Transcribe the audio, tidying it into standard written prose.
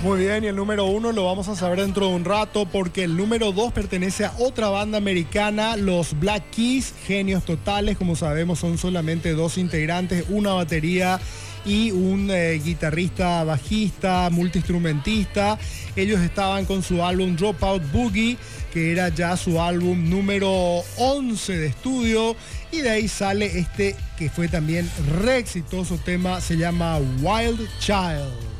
Muy bien, y el número 1 lo vamos a saber dentro de un rato porque el número 2 pertenece a otra banda americana, los Black Keys, genios totales. Como sabemos, son solamente 2 integrantes, una batería y un guitarrista, bajista, multiinstrumentista. Ellos estaban con su álbum Dropout Boogie, que era ya su álbum número 11 de estudio, y de ahí sale este que fue también re exitoso tema, se llama Wild Child.